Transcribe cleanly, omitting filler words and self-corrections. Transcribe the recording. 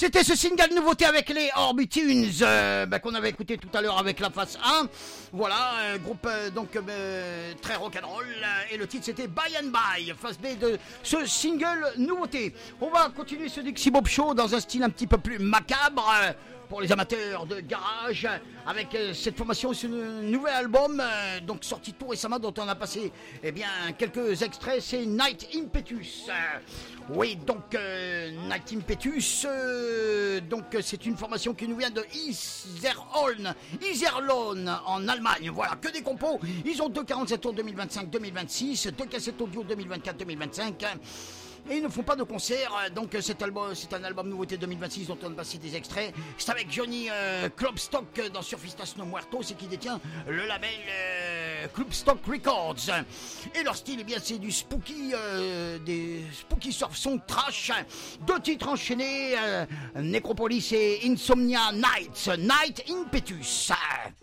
C'était ce single nouveauté avec les Orbitunes qu'on avait écouté tout à l'heure avec la face 1. Voilà, groupe très rock'n'roll. Et le titre c'était By and By, face B de ce single nouveauté. On va continuer ce Dixie Bob Show dans un style un petit peu plus macabre. Pour les amateurs de garage, avec cette formation sur un nouvel album, donc sorti tout récemment, dont on a passé quelques extraits, c'est Night Impetus. Oui, donc Night Impetus, c'est une formation qui nous vient de Iserlohn en Allemagne. Voilà, que des compos. Ils ont 2 47 tours 2025-2026, 2 cassettes audio 2024-2025. Et ils ne font pas de concert, donc cet album, c'est un album nouveauté 2026 dont on a passé des extraits. C'est avec Johnny Clubstock dans Surfistas No Muertos, c'est qui détient le label Clubstock Records. Et leur style, c'est du spooky, des spooky surf song trash. 2 titres enchaînés, Necropolis et Insomnia Nights, Night Impetus.